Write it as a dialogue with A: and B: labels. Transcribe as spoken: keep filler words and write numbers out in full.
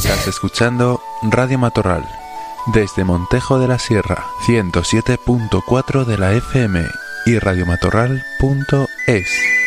A: Estás escuchando Radio Matorral desde Montejo de la Sierra, ciento siete punto cuatro de la F M y radiomatorral punto es.